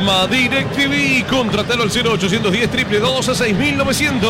llama DirecTV. Contratalo al 0810 222 6900.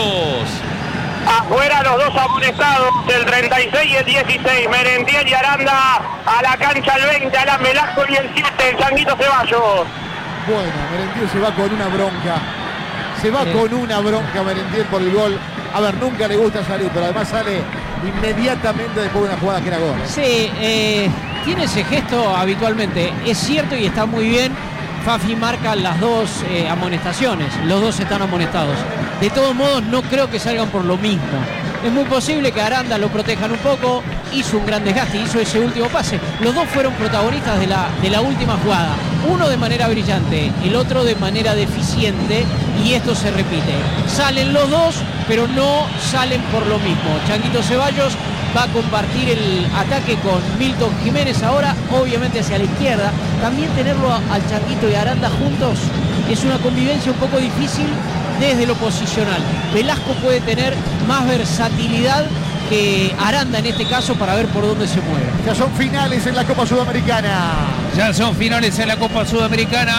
Afuera los dos amonestados, el 36 y el 16, Merentiel y Aranda, a la cancha el 20, Alan Velasco y el 7, el Changuito Ceballos. Bueno, Merentiel se va con una bronca. Se va con una bronca Merentiel por el gol. A ver, nunca le gusta salir, pero además sale inmediatamente después de una jugada que era gol. Sí, tiene ese gesto habitualmente. Es cierto y está muy bien. Fafi marca las dos amonestaciones. Los dos están amonestados. De todos modos, no creo que salgan por lo mismo. Es muy posible que Aranda lo protejan un poco. Hizo un gran desgaste, hizo ese último pase. Los dos fueron protagonistas de la última jugada. Uno de manera brillante, el otro de manera deficiente. Y esto se repite. Salen los dos, pero no salen por lo mismo. Changuito Ceballos va a compartir el ataque con Milton Jiménez ahora, obviamente hacia la izquierda. También tenerlo al Changuito y Aranda juntos es una convivencia un poco difícil desde lo posicional. Velasco puede tener más versatilidad que Aranda en este caso para ver por dónde se mueve. Ya son finales en la Copa Sudamericana. Ya son finales en la Copa Sudamericana.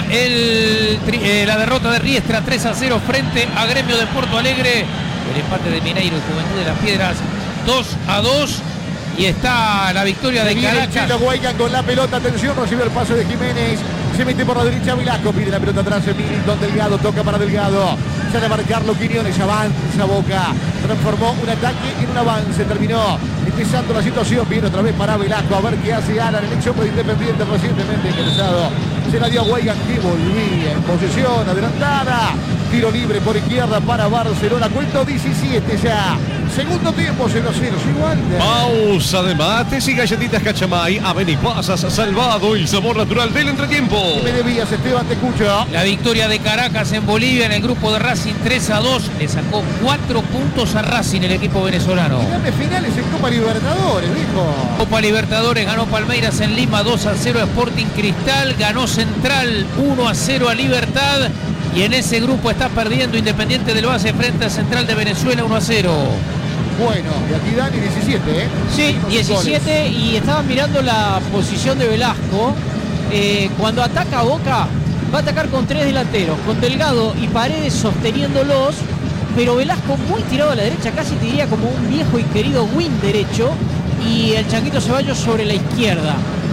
La derrota de Riestra 3-0 frente a Gremio de Porto Alegre. El empate de Mineiro y Juventud de las Piedras 2-2. Y está la victoria de Caracas. Chelo Guaycan con la pelota, atención, recibe el pase de Jiménez. Se mete por la derecha Velasco, pide la pelota atrás en Milton Delgado, toca para Delgado. Sale a marcarlo Quiñones, avanza Boca. Transformó un ataque en un avance, terminó empezando la situación. Viene otra vez para Velasco, a ver qué hace Alan, el ex hombre de Independiente recientemente ingresado. Se la dio a Guaycan que volvía en posesión, adelantada. Tiro libre por izquierda para Barcelona, cuento 17 ya. Segundo tiempo, 0-0, igual. Pausa de mates y galletitas Cachamay. Avenipasas, salvado el sabor natural del entretiempo. Me debías, Esteban, te escucho. La victoria de Caracas en Bolivia en el grupo de Racing 3-2. Le sacó 4 puntos a Racing, el equipo venezolano. Dame finales en Copa Libertadores, dijo. Copa Libertadores ganó Palmeiras en Lima 2-0 a Sporting Cristal. Ganó Central 1-0 a Libertad. Y en ese grupo está perdiendo Independiente del Valle frente a Central de Venezuela 1-0. Bueno, y aquí Dani 17, ¿eh? Sí, 17 y estaba mirando la posición de Velasco. Cuando ataca a Boca, va a atacar con 3 delanteros, con Delgado y Paredes sosteniéndolos, pero Velasco muy tirado a la derecha, casi te diría como un viejo y querido wing derecho, y el Changuito Ceballos sobre la izquierda.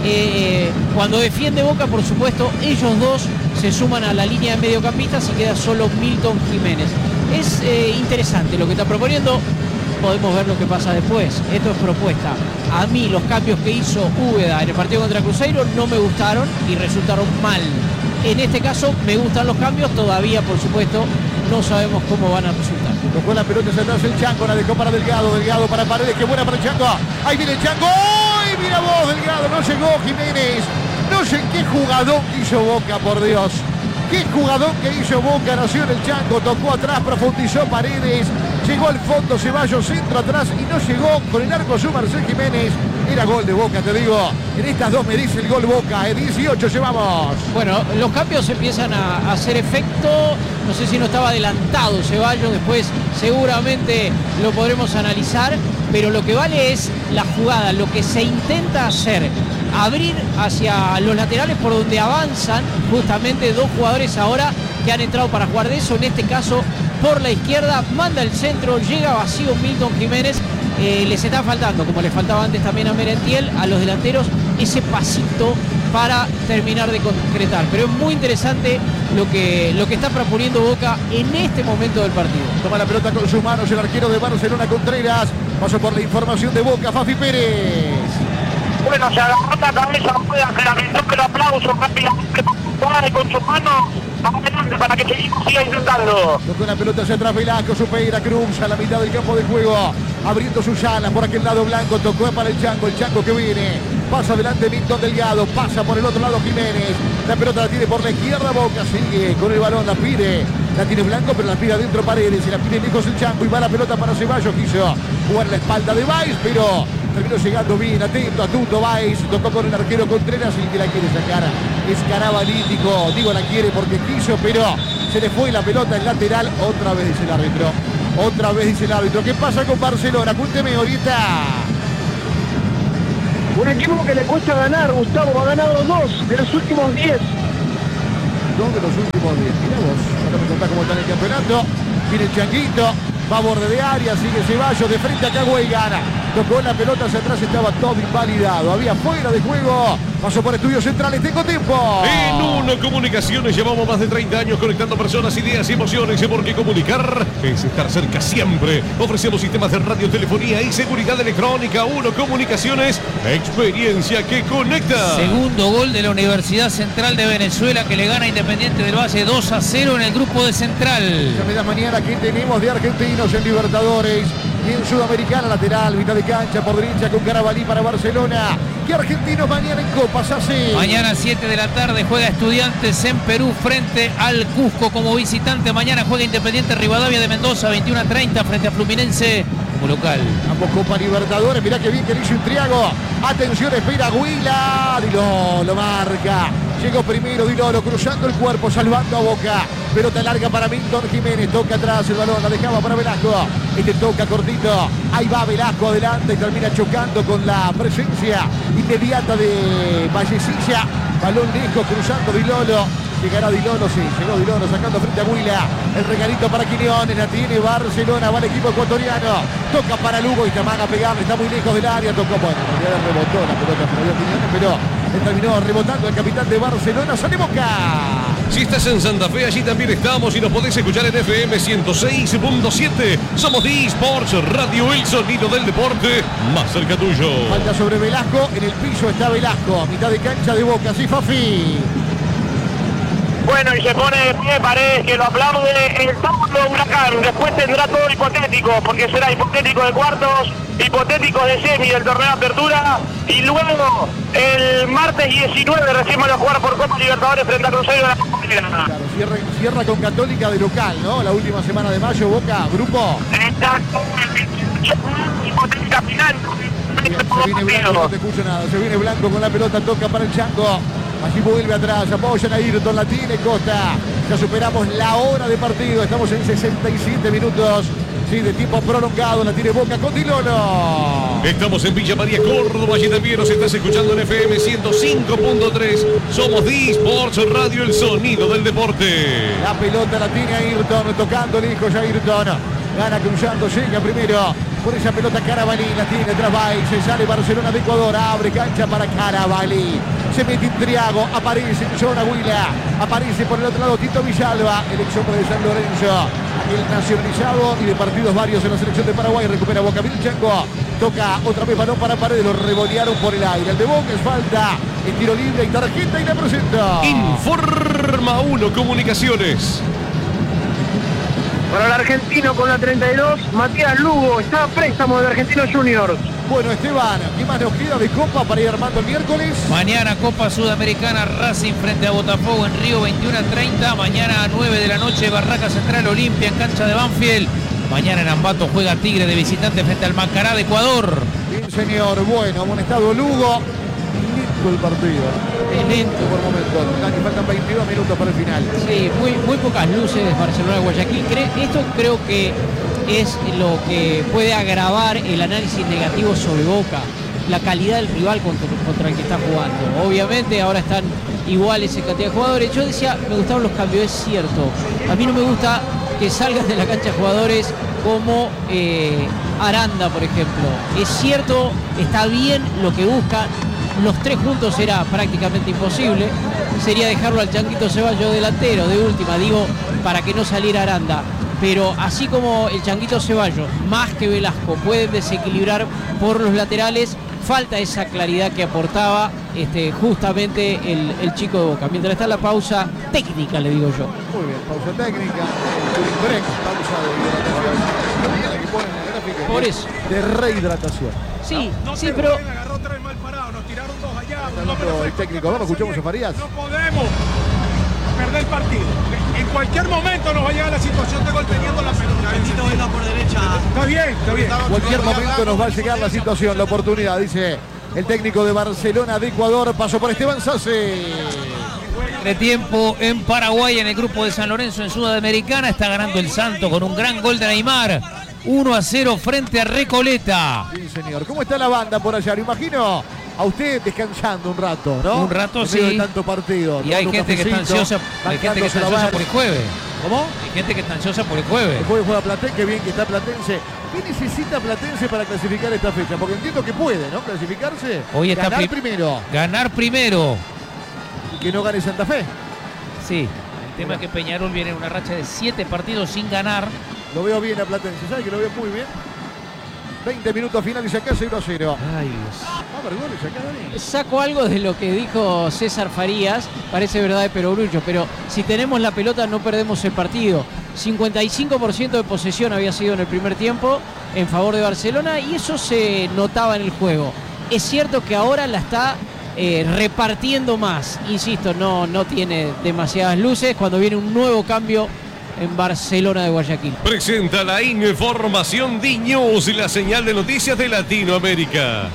Cuando defiende Boca, por supuesto, ellos dos se suman a la línea de mediocampistas y queda solo Milton Jiménez. Es interesante lo que está proponiendo. Podemos ver lo que pasa después. Esto es propuesta. A mí los cambios que hizo Úbeda en el partido contra Cruzeiro no me gustaron y resultaron mal. En este caso me gustan los cambios. Todavía, por supuesto, no sabemos cómo van a resultar. Tocó la pelota hacia atrás el Chango, la dejó para Delgado, Delgado para Paredes, qué buena para el Chango. Ahí viene el Chango. ¡Ay, mira vos, Delgado! No llegó Jiménez. No sé qué jugador que hizo Boca, por Dios. Qué jugador que hizo Boca, nació en el Chango, tocó atrás, profundizó Paredes, llegó al fondo Ceballos, centro atrás y no llegó con el arco su Marcel Jiménez. Era gol de Boca, te digo. En estas dos me dice el gol Boca, 18 llevamos. Bueno, los cambios empiezan a hacer efecto. No sé si no estaba adelantado Ceballos, después seguramente lo podremos analizar, pero lo que vale es la jugada, lo que se intenta hacer. Abrir hacia los laterales por donde avanzan justamente dos jugadores ahora que han entrado para jugar de eso. En este caso por la izquierda, manda el centro, llega vacío Milton Jiménez. Les está faltando, como les faltaba antes también a Merentiel, a los delanteros, ese pasito para terminar de concretar. Pero es muy interesante lo que está proponiendo Boca en este momento del partido. Toma la pelota con sus manos el arquero de Barcelona, Contreras. Pasó por la información de Boca, Fafi Pérez. Bueno, se agarró la cabeza, no puede hacer el aplauso rápidamente con sus manos. Vamos adelante para que siga intentando. Tocó la pelota hacia atrás Velasco, supera Cruz a la mitad del campo de juego, abriendo sus alas por aquel lado blanco, tocó para el Chango que viene, pasa adelante Milton Delgado, pasa por el otro lado Jiménez, la pelota la tiene por la izquierda Boca, sigue con el balón, la pide, la tiene Blanco pero la pide adentro Paredes, y la pide lejos el Chango y va la pelota para Ceballos, quiso jugar la espalda de Valls, pero terminó llegando bien, atento a Tuto Valls, tocó con el arquero Contreras, el que la quiere sacar es Carabalítico, digo la quiere porque quiso, pero se le fue la pelota en lateral, otra vez dice el árbitro, ¿qué pasa con Barcelona? Cuénteme ahorita. Un equipo que le cuesta ganar, Gustavo, ha ganado 2 de los últimos 10. 2 de los últimos 10. Mirá vos, ahora me contás cómo está en el campeonato. Viene el Changuito, va a borde de área, sigue Ceballos, de frente a Caguay, gana. Tocó la pelota hacia atrás, estaba todo invalidado. Había fuera de juego. Pasó por Estudios Centrales, tengo tiempo. En Uno Comunicaciones llevamos más de 30 años conectando personas, ideas y emociones. Porque comunicar es estar cerca siempre. Ofrecemos sistemas de radiotelefonía y seguridad electrónica. Uno Comunicaciones, experiencia que conecta. Segundo gol de la Universidad Central de Venezuela, que le gana a Independiente del Valle 2-0 en el grupo de Central. Ya me das mañana que tenemos de argentinos en Libertadores y en Sudamericana. Lateral, mitad de cancha por derecha con Carabalí para Barcelona. ¿Qué argentinos mañana en Copas así? Mañana 7 de la tarde juega Estudiantes en Perú frente al Cusco como visitante. Mañana juega Independiente Rivadavia de Mendoza 21:30 frente a Fluminense como local. Ambos Copa Libertadores. Mirá que bien que le hizo Intriago. Atención, espera Huila. Diló lo marca. Llegó primero Dilolo cruzando el cuerpo, salvando a Boca. Pelota larga para Milton Jiménez. Toca atrás el balón, la dejaba para Velasco. Este toca cortito. Ahí va Velasco adelante y termina chocando con la presencia inmediata de Vallecilla. Balón lejos cruzando Dilolo. Llegará Dilolo, sí, llegó Dilolo sacando frente a Huila. El regalito para Quiñones, la tiene Barcelona, va el equipo ecuatoriano. Toca para Lugo y Tamaga pegarle, está muy lejos del área. Tocó, bueno, en realidad rebotó la pelota para Quiñones, pero él terminó rebotando el capitán de Barcelona. ¡Sale Boca! Si estás en Santa Fe, allí también estamos y nos podés escuchar en FM 106.7. Somos eSports Radio, el sonido del deporte más cerca tuyo. Falta sobre Velasco, en el piso está Velasco, mitad de cancha de Boca, sí, Fafi. Bueno, y se pone de pie Paredes, que lo aplaude el Tauro Huracán. Después tendrá todo hipotético, porque será hipotético de cuartos, hipotético de semi del torneo de apertura. Y luego, el martes 19, recién van a jugar por Copa Libertadores frente a Cruzeiro de la Copa. Claro, cierra con Católica de local, ¿no? La última semana de mayo, Boca, grupo. Exacto, hipotética final. Bien, se viene Blanco, no te escucho nada. Se viene Blanco con la pelota, toca para el Chango. Allí vuelve atrás, apoyan a Ayrton, la tiene Costa. Ya superamos la hora de partido, estamos en 67 minutos. Sí, de tiempo prolongado, la tiene Boca con Dilolo. Estamos en Villa María, Córdoba, allí también nos estás escuchando en FM 105.3. Somos eSports Radio, el sonido del deporte. La pelota la tiene Ayrton, tocando lejos ya Ayrton. Gana cruzando, llega primero. Por esa pelota Carabalí, la tiene tras Bay, se sale Barcelona de Ecuador, abre cancha para Carabalí. Se mete Intriago, aparece John Aguila, aparece por el otro lado Tito Villalba, el ex hombre de San Lorenzo, el nacionalizado y de partidos varios en la selección de Paraguay. Recupera Boca, Vilchango, toca otra vez balón para Paredes, lo revolearon por el aire. El de Boca es falta, el tiro libre y tarjeta y la presenta. Informa Uno Comunicaciones. Para el argentino con la 32, Matías Lugo, está a préstamo del Argentino Juniors. Bueno, Esteban, ¿qué más nos queda de Copa para ir armando el miércoles? Mañana Copa Sudamericana, Racing frente a Botafogo en Río 21:30. Mañana a 9 de la noche Barraca Central Olimpia en cancha de Banfield. Mañana en Ambato juega Tigre de visitante frente al Macará de Ecuador. Bien, señor. Bueno, amonestado Lugo. Lento el partido. Lento por momentos. Faltan 22 minutos para el final. Sí, muy pocas luces Barcelona de Guayaquil. Esto creo que es lo que puede agravar el análisis negativo sobre Boca. La calidad del rival contra el que está jugando. Obviamente ahora están iguales en cantidad de jugadores. Yo decía, me gustaban los cambios, es cierto. A mí no me gusta que salgan de la cancha jugadores como Aranda, por ejemplo. Es cierto, está bien lo que busca. Los tres juntos era prácticamente imposible. Sería dejarlo al Changuito Ceballos delantero, de última, digo, para que no saliera Aranda. Pero así como el Changuito Ceballos, más que Velasco, pueden desequilibrar por los laterales, falta esa claridad que aportaba justamente el chico de Boca. Mientras está la pausa técnica, le digo yo. Muy bien, pausa técnica, break, pausa de hidratación. Que ponen en la gráfica, por eso. De rehidratación. Sí, sí, pero... Agarró tres mal parados, nos tiraron dos allá. Está hablando el técnico. Vamos, escuchamos a Farías. No podemos perder el partido. En cualquier momento nos va a llegar la situación de gol teniendo la pelota. Bendito venga por derecha. Está bien, está bien. En cualquier momento nos va a llegar la situación, la oportunidad, dice el técnico de Barcelona de Ecuador. Pasó por Esteban Sase. De tiempo en Paraguay, en el grupo de San Lorenzo en Sudamericana. Está ganando el Santo con un gran gol de Neymar. 1-0 frente a Recoleta. Sí, señor. ¿Cómo está la banda por allá? Lo imagino a usted descansando un rato, ¿no? Un rato, en medio sí. de tanto partido. Y hay gente que está ansiosa, por el jueves. ¿Cómo? Hay gente que está ansiosa por el jueves. El jueves juega Platense, qué bien que está Platense. ¿Qué necesita Platense para clasificar esta fecha? Porque entiendo que puede, ¿no? Clasificarse. Hoy está ganar primero. Ganar primero. Y que no gane Santa Fe. Sí. El tema es que Peñarol viene en una racha de 7 partidos sin ganar. Lo veo bien a Platense, ¿sabe que lo veo muy bien? 20 minutos finales acá, 0-0. Ay, Dios. Va a haber goles acá, Dani. Saco algo de lo que dijo César Farías, parece verdad de perogrullo, pero si tenemos la pelota no perdemos el partido. 55% de posesión había sido en el primer tiempo en favor de Barcelona y eso se notaba en el juego. Es cierto que ahora la está repartiendo más, insisto, no tiene demasiadas luces cuando viene un nuevo cambio en Barcelona de Guayaquil. Presenta la información D-News y la señal de noticias de Latinoamérica.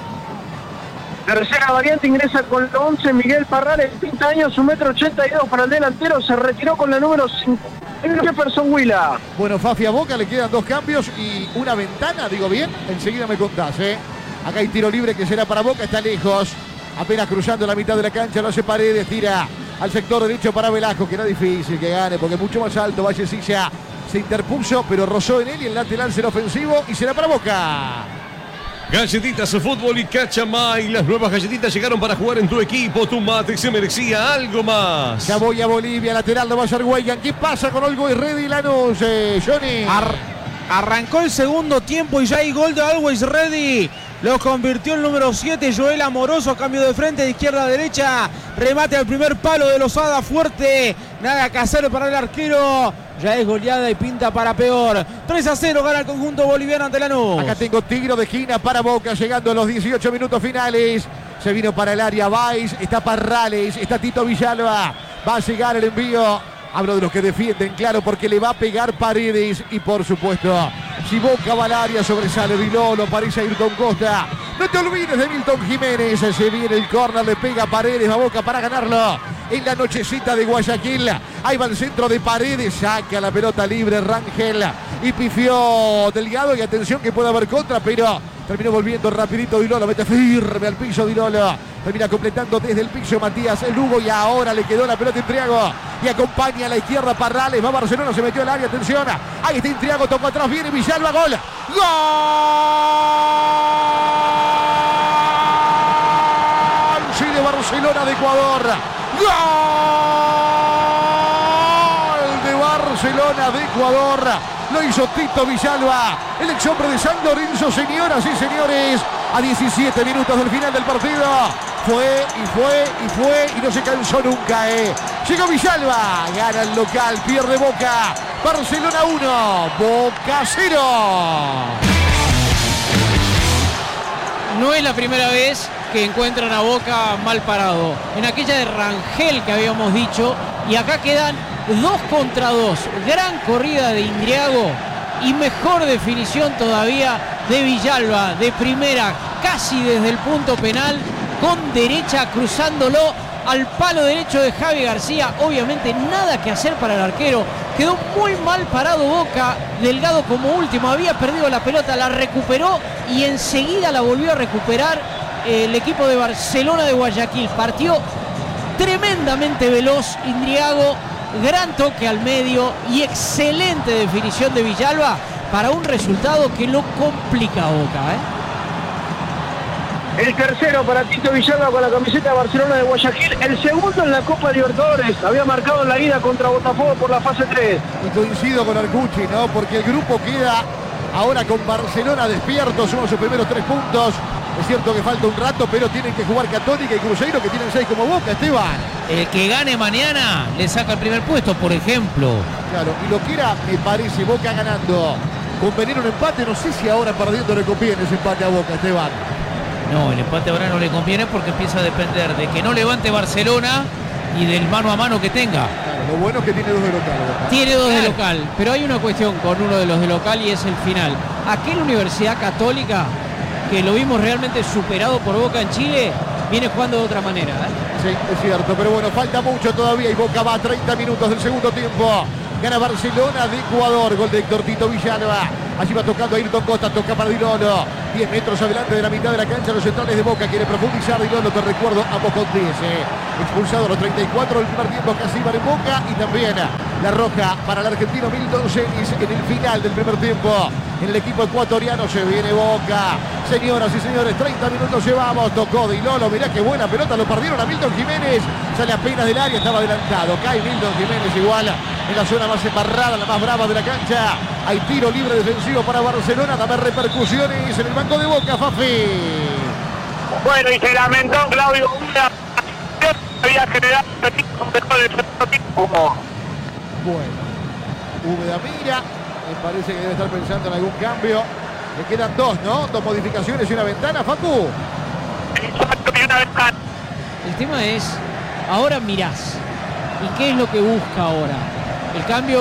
Tercera variante ingresa con la 11 Miguel Parrales, 30 años, 1,82 m para el delantero, se retiró con la número 5. Jefferson Huila. Bueno, Fafi, a Boca le quedan 2 cambios y una ventana, digo bien, enseguida me contás, ¿eh? Acá hay tiro libre que será para Boca, está lejos, apenas cruzando la mitad de la cancha, lo hace Paredes, tira al sector derecho para Velasco, que era difícil que gane porque es mucho más alto. Vallecilla se interpuso, pero rozó en él y el lateral será ofensivo y será para Boca. Galletitas Fútbol y Cachamay. Las nuevas galletitas llegaron para jugar en tu equipo. Tu mate se merecía algo más. Ya voy a Bolivia, lateral de Bayerweyan. ¿Qué pasa con Always Ready Lanús, Johnny? Arrancó el segundo tiempo y ya hay gol de Always Ready. Lo convirtió el número 7, Joel Amoroso, cambio de frente de izquierda a derecha, remate al primer palo de Lozada, fuerte, nada que hacer para el arquero, ya es goleada y pinta para peor. 3-0 gana el conjunto boliviano ante Lanús. Acá tengo tiro de esquina para Boca, llegando a los 18 minutos finales, se vino para el área Valls, está Parrales, está Tito Villalba, va a llegar el envío. Hablo de los que defienden, claro, porque le va a pegar Paredes y por supuesto, si Boca va al área sobresale Vilolo, parece Ayrton Costa. No te olvides de Milton Jiménez, se viene el córner, le pega Paredes a Boca para ganarlo. En la nochecita de Guayaquil, ahí va el centro de Paredes, saca la pelota libre Rangel y pifió Delgado y atención que puede haber contra, pero terminó volviendo rapidito Dilolo, mete firme al piso Dilolo, termina completando desde el piso Matías Lugo y ahora le quedó la pelota en Triago y acompaña a la izquierda Parrales, va Barcelona, se metió al área, atención, ahí está Intriago, tocó atrás, viene Villalba, gol, ¡gol! Sí, de Barcelona de Ecuador, ¡gol! De Barcelona de Ecuador. Lo hizo Tito Villalba, el ex hombre de San Lorenzo, señoras y señores, a 17 minutos del final del partido. Fue y no se cansó nunca, Llegó Villalba, gana el local, pierde Boca. Barcelona 1, Boca 0. No es la primera vez que encuentran a Boca mal parado. En aquella de Rangel que habíamos dicho, y acá quedan 2 contra 2. Gran corrida de Indriago y mejor definición todavía de Villalba, de primera, casi desde el punto penal, con derecha cruzándolo al palo derecho de Javi García. Obviamente nada que hacer para el arquero. Quedó muy mal parado Boca. Delgado como último había perdido la pelota, la recuperó y enseguida la volvió a recuperar el equipo de Barcelona de Guayaquil. Partió tremendamente veloz Indriago, gran toque al medio y excelente definición de Villalba para un resultado que lo complica a Boca, El tercero para Tito Villalba con la camiseta de Barcelona de Guayaquil. El segundo en la Copa Libertadores. Había marcado en la ida contra Botafogo por la fase 3. Y coincido con Arcucci, ¿no? Porque el grupo queda ahora con Barcelona despierto, suma sus primeros 3 puntos. Es cierto que falta un rato, pero tienen que jugar Católica y Cruzeiro, que tienen 6 como Boca, Esteban. El que gane mañana le saca el primer puesto, por ejemplo. Claro, y lo que era, me parece, Boca ganando. Convenir un empate, no sé si ahora perdiendo le conviene ese empate a Boca, Esteban. No, el empate ahora no le conviene porque empieza a depender de que no levante Barcelona y del mano a mano que tenga. Claro, lo bueno es que tiene 2 de local, Boca. Tiene 2 de local, pero hay una cuestión con uno de los de local y es el final. Aquel Universidad Católica, que lo vimos realmente superado por Boca en Chile, viene jugando de otra manera, Sí, es cierto, pero bueno, falta mucho todavía y Boca va a 30 minutos del segundo tiempo. Gana Barcelona de Ecuador. Gol de Héctor Tito Villalba. Allí va tocando Ayrton Costa, toca para Di Lolo. 10 metros adelante de la mitad de la cancha, los centrales de Boca. Quiere profundizar Di Lolo, te recuerdo, ambos con 10. Expulsado a los 34 del primer tiempo, Casíbar en Boca. Y también la roja para el argentino Milton Celis en el final del primer tiempo. En el equipo ecuatoriano se viene Boca. Señoras y señores, 30 minutos llevamos. Tocó Di Lolo, mirá qué buena pelota, lo perdieron a Milton Jiménez. Sale apenas del área, estaba adelantado. Cae Milton Jiménez igual en la zona más embarrada, la más brava de la cancha. Hay tiro libre defensivo para Barcelona, también repercusiones en el banco de Boca, Fafi. Bueno, y se lamentó Claudio una había generado el tiempo. Bueno, Úbeda mira, me parece que debe estar pensando en algún cambio. Le quedan dos, ¿no? Dos modificaciones y una ventana, Facu. Exacto, y una ventana. El tema es, ahora mirás, ¿y qué es lo que busca ahora? El cambio,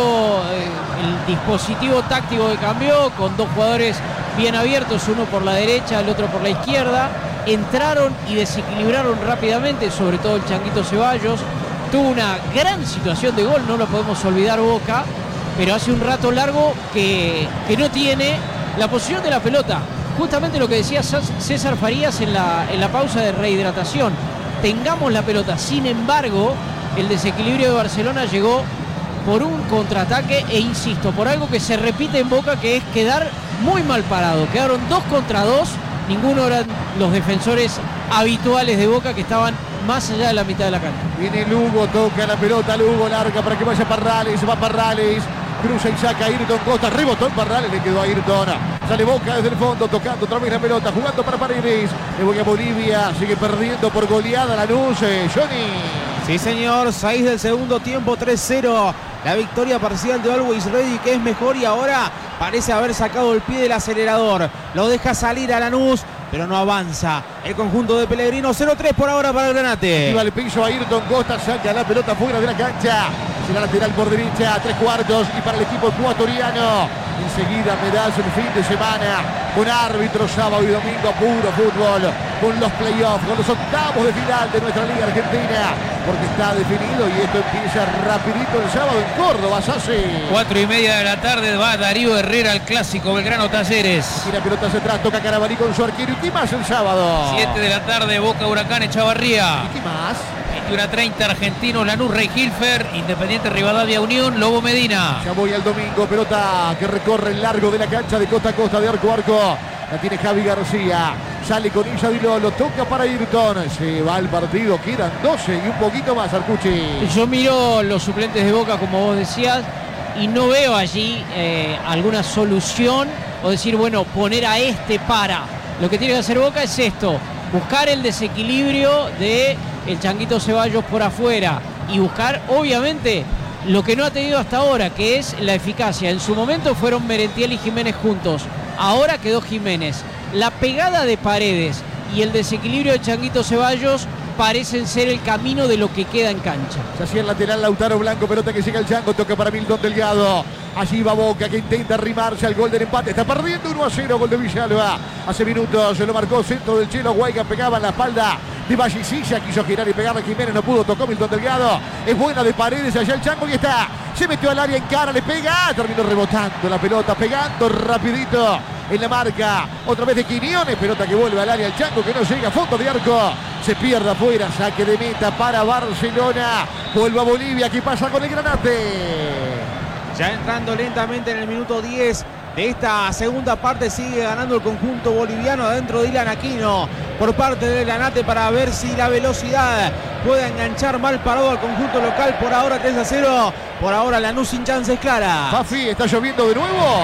el dispositivo táctico que cambió, con dos jugadores bien abiertos, uno por la derecha, el otro por la izquierda. Entraron y desequilibraron rápidamente, sobre todo el Changuito Ceballos. Tuvo una gran situación de gol, no lo podemos olvidar Boca, pero hace un rato largo que no tiene la posición de la pelota. Justamente lo que decía César Farías en la pausa de rehidratación. Tengamos la pelota, sin embargo, el desequilibrio de Barcelona llegó por un contraataque e insisto, por algo que se repite en Boca, que es quedar muy mal parado. Quedaron 2 contra 2, ninguno eran los defensores habituales de Boca que estaban más allá de la mitad de la cancha. Viene Lugo, toca la pelota, Lugo larga para que vaya Parrales, va Parrales, cruza y saca Ayrton Costa, rebotó en Parrales, le quedó a Ayrton. Sale Boca desde el fondo, tocando otra vez la pelota, jugando para Paredes. Le voy a Bolivia, sigue perdiendo por goleada Lanús, Johnny. Sí, señor, 6 del segundo tiempo, 3-0. La victoria parcial de Always Ready, que es mejor, y ahora parece haber sacado el pie del acelerador. Lo deja salir a Lanús, pero no avanza. El conjunto de Pellegrino, 0-3 por ahora para el Granate. Iba al piso Ayrton Costa, saca la pelota fuera de la cancha. Será lateral por derecha, 3/4 y para el equipo ecuatoriano. Enseguida pedazo el fin de semana con árbitros sábado y domingo, puro fútbol, con los playoffs, con los octavos de final de nuestra Liga Argentina, porque está definido y esto empieza rapidito el sábado en Córdoba, Sassi. 4:30 de la tarde va Darío Herrera al clásico Belgrano Talleres. Y la pelota hacia atrás, toca Carabalí con su arquero. ¿Y qué más el sábado? 7 de la tarde, Boca Huracán Echavarría. ¿Y qué más? 21:30 Argentinos Lanús Rey Hilfer, Independiente Rivadavia Unión, Lobo Medina. Ya voy al domingo, pelota que recorre el largo de la cancha de costa a costa, de arco a arco. La tiene Javi García, sale con ella Di Lolo, toca para Ayrton, se va el partido, quedan 12 y un poquito más, Arcucci. Yo miro los suplentes de Boca, como vos decías, y no veo allí alguna solución o decir, bueno, poner a este para. Lo que tiene que hacer Boca es esto, buscar el desequilibrio de el Changuito Ceballos por afuera y buscar, obviamente, lo que no ha tenido hasta ahora, que es la eficacia. En su momento fueron Merentiel y Jiménez juntos, ahora quedó Jiménez. La pegada de Paredes y el desequilibrio de Changuito Ceballos parecen ser el camino de lo que queda en cancha. Se hacía el lateral Lautaro Blanco, pelota que llega el Chango, toca para Milton Delgado. Allí va Boca, que intenta arrimarse al gol del empate. Está perdiendo 1-0, gol de Villalba. Hace minutos se lo marcó centro del Chelo. Guayga pegaba en la espalda de Vallecilla, quiso girar y pegarle a Jiménez, no pudo, tocó Milton Delgado. Es buena de Paredes, allá el Chango y está. Se metió al área en cara, le pega, terminó rebotando la pelota, pegando rapidito en la marca. Otra vez de Quiñones, pelota que vuelve al área el Chango, que no llega a fondo de arco. Se pierde afuera, saque de meta para Barcelona. Vuelve a Bolivia, ¿qué pasa con el Granate? Ya entrando lentamente en el minuto 10 de esta segunda parte, sigue ganando el conjunto boliviano. Adentro Dylan Aquino por parte del Granate para ver si la velocidad puede enganchar mal parado al conjunto local. Por ahora 3-0, por ahora Lanús sin chances claras. Fafi, ¿está lloviendo de nuevo?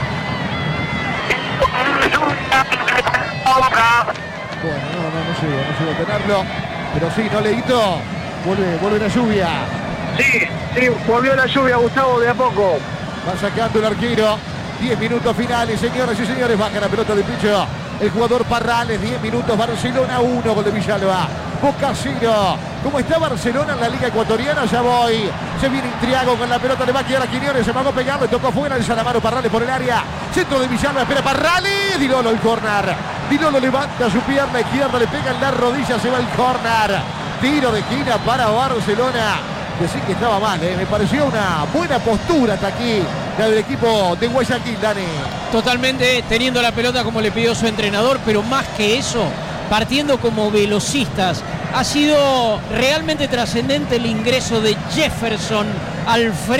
Bueno, no llegó a tenerlo, pero sí, no leíto, vuelve la lluvia. Sí, volvió la lluvia, Gustavo, de a poco. Va sacando el arquero. 10 minutos finales, señoras y señores. Baja la pelota de pecho el jugador Parrales. 10 minutos, Barcelona 1, gol de Villalba. Boca 0. ¿Cómo está Barcelona en la Liga Ecuatoriana? Ya voy. Se viene Intriago con la pelota, le va a quedar a Quiñones. Se mandó a pegar, le tocó fuera el Salamaro. Parrales por el área. Centro de Villalba, espera Parrales. Di Lolo el córner. Di Lolo levanta su pierna izquierda, le pega en la rodilla, se va el córner. Tiro de esquina para Barcelona. decir que estaba mal, me pareció una buena postura hasta aquí la del equipo de Guayaquil, Dani. Totalmente, teniendo la pelota como le pidió su entrenador, pero más que eso, partiendo como velocistas. Ha sido realmente trascendente el ingreso de Jefferson al frente